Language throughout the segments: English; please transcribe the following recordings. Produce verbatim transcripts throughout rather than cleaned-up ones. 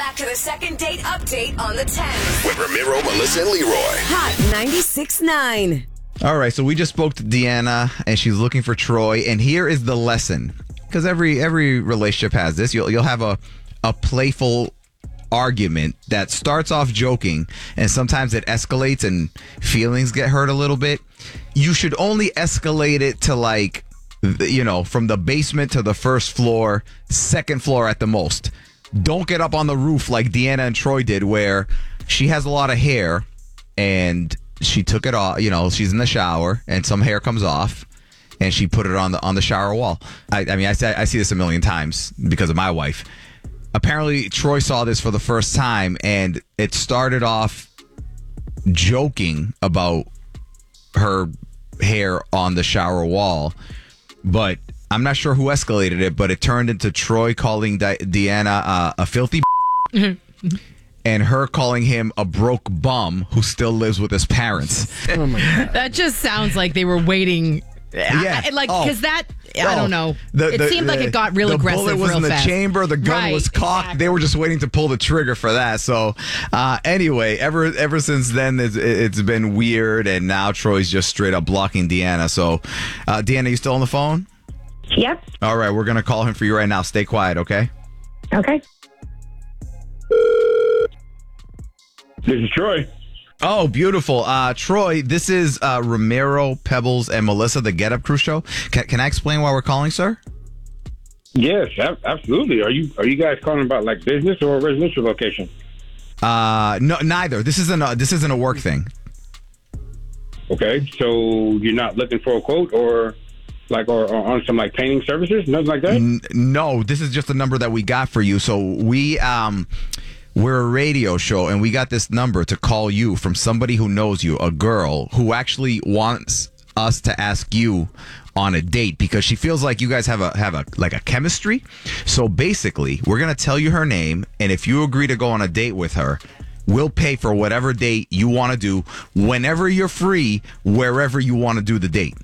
back to the second date update on the ten. With Ramiro, Melissa, and Leroy. Hot ninety-six point nine. All right, so we just spoke to Deanna, and she's looking for Troy. And here is the lesson, because every every relationship has this. You'll you'll have a a playful argument that starts off joking, and sometimes it escalates, and feelings get hurt a little bit. You should only escalate it to, like, you know, from the basement to the first floor, second floor at the most. Don't get up on the roof like Deanna and Troy did, where she has a lot of hair and she took it off. You know, she's in the shower and some hair comes off, and she put it on the on the shower wall. I, I mean, I say, I see this a million times because of my wife. Apparently, Troy saw this for the first time, and it started off joking about her hair on the shower wall, but I'm not sure who escalated it, but it turned into Troy calling Di- Deanna uh, a filthy and her calling him a broke bum who still lives with his parents. Oh my God. That just sounds like they were waiting. Yeah. I, like, Oh. because that, I Oh. don't know. The- it the- seemed like the- it got real the aggressive bullet was real in the fast. chamber. The gun Right, was cocked. exactly. They were just waiting to pull the trigger for that. So, uh, anyway, ever ever since then, it's, it's been weird, and now Troy's just straight up blocking Deanna. So, uh, Deanna, you still on the phone? Yep. All right, we're gonna call him for you right now. Stay quiet, okay? Okay. This is Troy. Oh, beautiful. Uh, Troy, this is uh, Ramiro, Pebbles, and Melissa, the Get Up Crew show. Can, can I explain why we're calling, sir? Yes, ab- absolutely. Are you are you guys calling about like business or a residential location? Uh, no, neither. This isn't a, this isn't a work thing. Okay, so you're not looking for a quote or like or, or on some like painting services, nothing like that. N- no, this is just a number that we got for you. So we um we're a radio show, and we got this number to call you from somebody who knows you, a girl who actually wants us to ask you on a date because she feels like you guys have a have a like a chemistry. So basically, we're gonna tell you her name, and if you agree to go on a date with her, we'll pay for whatever date you want to do whenever you're free, wherever you want to do the date.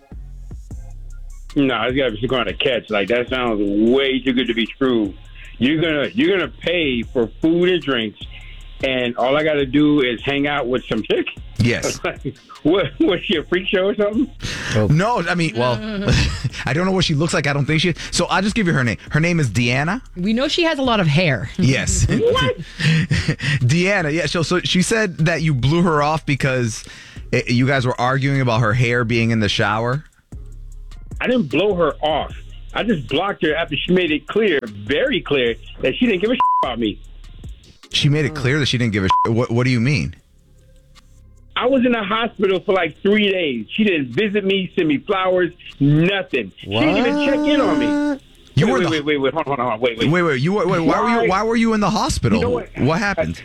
No, it's got to be going to catch. Like that sounds way too good to be true. You're gonna you're gonna pay for food and drinks, and all I got to do is hang out with some chick. Yes. What was she, a freak show or something? No, I mean, well, I don't know what she looks like. I don't think she. So I'll just give you her name. Her name is Deanna. We know she has a lot of hair. Yes. What? Deanna. Yeah. So, so she said that you blew her off because it, you guys were arguing about her hair being in the shower. I didn't blow her off. I just blocked her after she made it clear, very clear, that she didn't give a shit about me. She made it clear that she didn't give a. Sh- what What do you mean? I was in the hospital for like three days. She didn't visit me, send me flowers, nothing. She didn't even check in on me. You wait, were wait, the- wait, wait, wait, hold on, hold on, wait, wait. Wait, wait. You were. Wait, why, were you? Why? Why were you in the hospital? You know what? What happened?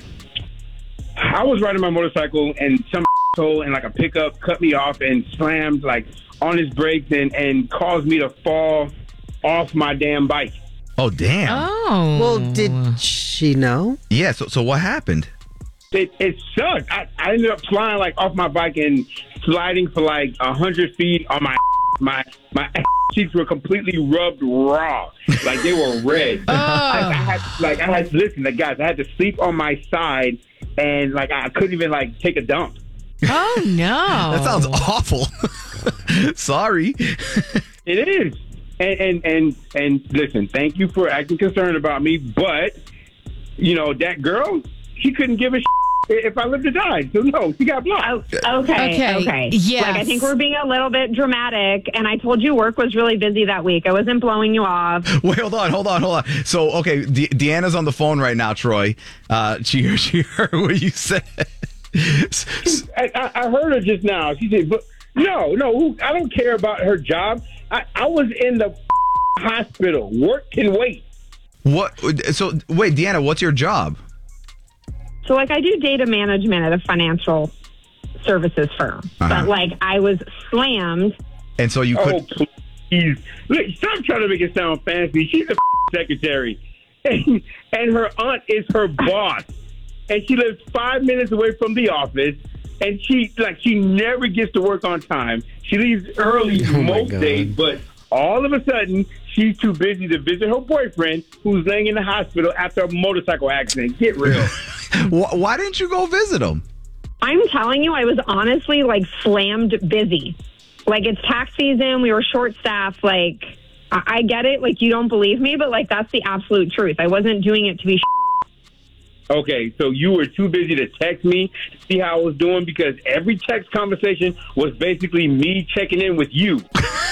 I was riding my motorcycle and some asshole in like a pickup cut me off and slammed like on his brakes and, and caused me to fall off my damn bike. Oh, damn. Oh. Well, did she know? Yeah. So, so what happened? It, it sucked. I, I ended up flying like off my bike and sliding for like a hundred feet on my my my cheeks were completely rubbed raw, like they were red. Oh. I, I had like I had listen, like, guys, I had to sleep on my side and like I couldn't even like take a dump. Oh, no. That sounds awful. Sorry. It is, and and and and listen, thank you for acting concerned about me, but you know that girl, she couldn't give a shit if I lived or died. So no, she got blocked. Oh, okay. Okay, Okay. yes. Like, I think we're being a little bit dramatic. And I told you work was really busy that week. I wasn't blowing you off. Wait, hold on, hold on, hold on. So, okay, De- Deanna's on the phone right now, Troy. Uh, she, she heard what you said. I, I, I heard her just now. She said, "But no, no, I don't care about her job. I, I was in the hospital. Work can wait." What? So, wait, Deanna, what's your job? So, like, I do data management at a financial services firm. Uh-huh. But, like, I was slammed. And so you could. Oh, please. Look, stop trying to make it sound fancy. She's a secretary. And, and her aunt is her boss. And she lives five minutes away from the office. And she, like, she never gets to work on time. She leaves early Oh, my most God. days, but all of a sudden, she's too busy to visit her boyfriend who's laying in the hospital after a motorcycle accident. Get real. Wh- Why didn't you go visit him? I'm telling you, I was honestly like slammed busy. Like it's tax season. We were short staffed. Like I, I get it. Like you don't believe me, but like that's the absolute truth. I wasn't doing it to be Okay, so you were too busy to text me to see how I was doing because every text conversation was basically me checking in with you.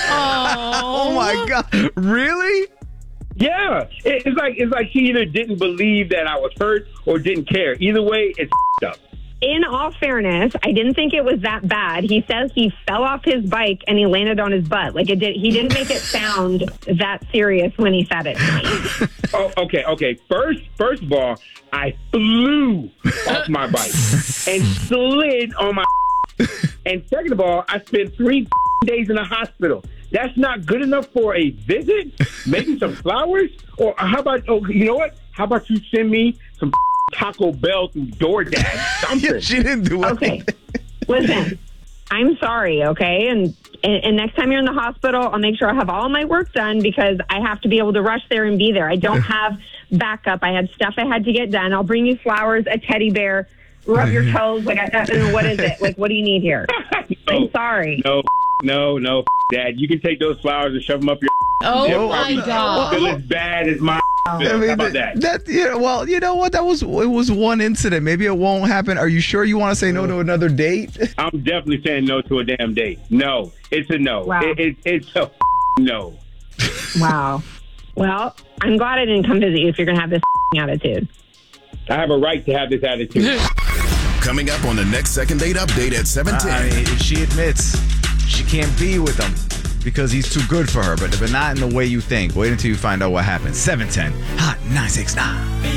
Oh my God. Really? Yeah, it, it's like it's like she either didn't believe that I was hurt or didn't care. Either way, it's up. In all fairness, I didn't think it was that bad. He says he fell off his bike and he landed on his butt. Like it did. He didn't make it sound that serious when he said it to me. Oh, okay, okay. First, first of all, I flew off my bike and slid on my. And second of all, I spent three days in the hospital. That's not good enough for a visit. Maybe some flowers, or how about? Oh, you know what? How about you send me some Taco Bell through DoorDash? Something. She didn't do Okay, anything. listen. I'm sorry, okay? And, and and next time you're in the hospital, I'll make sure I have all my work done because I have to be able to rush there and be there. I don't have backup. I had stuff I had to get done. I'll bring you flowers, a teddy bear, rub your toes. Like, I, I don't know, what is it? Like, what do you need here? I'm sorry. No, no, no, Dad. You can take those flowers and shove them up your. Oh They'll my probably God. feel as bad as my. I How mean, about that? that yeah, well, you know what? That was it was one incident. Maybe it won't happen. Are you sure you want to say no to another date? I'm definitely saying no to a damn date. No, it's a no. Wow. It, it, it's a no. Wow. Well, I'm glad I didn't come visit you if you're going to have this attitude. I have a right to have this attitude. Coming up on the next Second Date Update at seven ten. I mean, she admits she can't be with him because he's too good for her, but but not in the way you think. Wait until you find out what happens. seven ten Hot nine six nine.